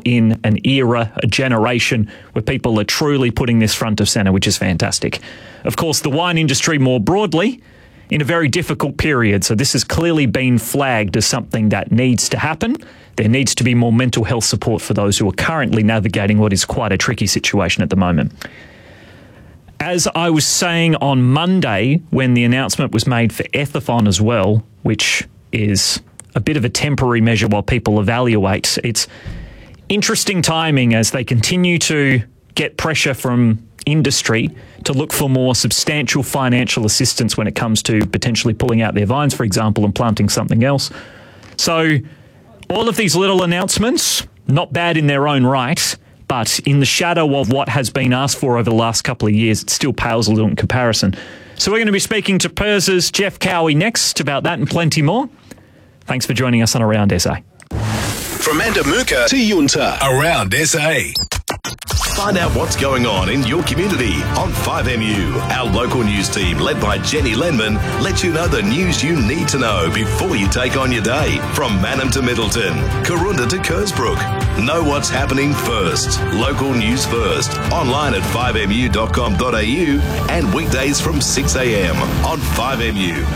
in an era, a generation where people are truly putting this front of centre, which is fantastic. Of course, the wine industry more broadly in a very difficult period. So this has clearly been flagged as something that needs to happen. There needs to be more mental health support for those who are currently navigating what is quite a tricky situation at the moment. As I was saying on Monday, when the announcement was made for Ethathon as well, which is a bit of a temporary measure while people evaluate, it's interesting timing as they continue to get pressure from industry to look for more substantial financial assistance when it comes to potentially pulling out their vines, for example, and planting something else. So all of these little announcements, not bad in their own right, but in the shadow of what has been asked for over the last couple of years, it still pales a little in comparison. So we're going to be speaking to PIRS's Jeff Cowie next about that and plenty more. Thanks for joining us on Around SA. From Mandamuka to Yunta, Around SA. Find out what's going on in your community on 5MU. Our local news team, led by Jenny Lenman, lets you know the news you need to know before you take on your day. From Mannum to Middleton, Karoonda to Kersbrook. Know what's happening first. Local news first. Online at 5mu.com.au and weekdays from 6 a.m. on 5MU.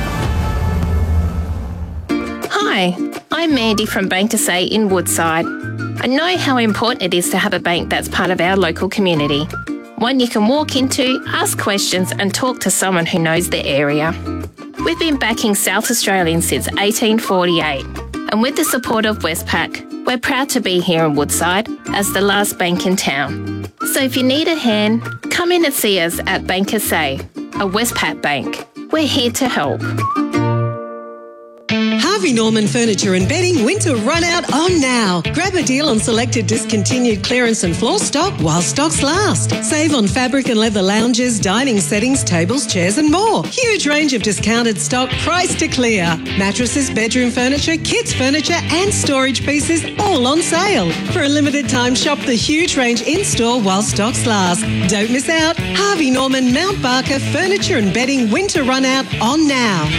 Hi, I'm Mandy from Bank to Say in Woodside. I know how important it is to have a bank that's part of our local community. One you can walk into, ask questions and talk to someone who knows the area. We've been backing South Australians since 1848, and with the support of Westpac, we're proud to be here in Woodside as the last bank in town. So if you need a hand, come in and see us at Bank to Say, a Westpac bank. We're here to help. Harvey Norman Furniture and Bedding winter run out on now. Grab a deal on selected discontinued clearance and floor stock while stocks last. Save on fabric and leather lounges, dining settings, tables, chairs and more. Huge range of discounted stock priced to clear. Mattresses, bedroom furniture, kids furniture and storage pieces all on sale. For a limited time, shop the huge range in-store while stocks last. Don't miss out. Harvey Norman Mount Barker Furniture and Bedding winter run out on now.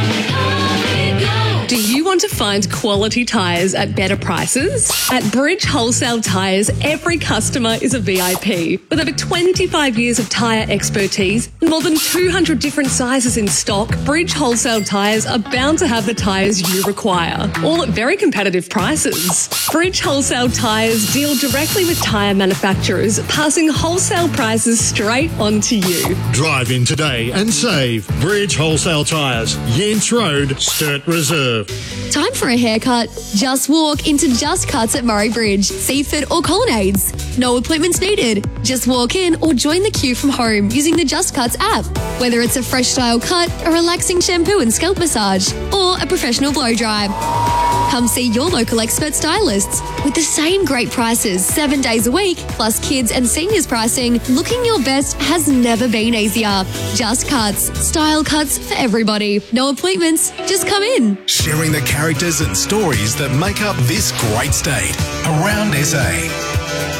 Do you want to find quality tyres at better prices? At Bridge Wholesale Tyres, every customer is a VIP. With over 25 years of tyre expertise and more than 200 different sizes in stock, Bridge Wholesale Tyres are bound to have the tyres you require, all at very competitive prices. Bridge Wholesale Tyres deal directly with tyre manufacturers, passing wholesale prices straight on to you. Drive in today and save. Bridge Wholesale Tyres, Yance Road, Sturt Reserve. Time for a haircut? Just walk into Just Cuts at Murray Bridge, Seaford or Colonnades. No appointments needed. Just walk in or join the queue from home using the Just Cuts app. Whether it's a fresh style cut, a relaxing shampoo and scalp massage, or a professional blow dry. Come see your local expert stylists. With the same great prices 7 days a week, plus kids and seniors pricing, looking your best has never been easier. Just Cuts. Style cuts for everybody. No appointments. Just come in. Sharing the characters and stories that make up this great state. Around SA.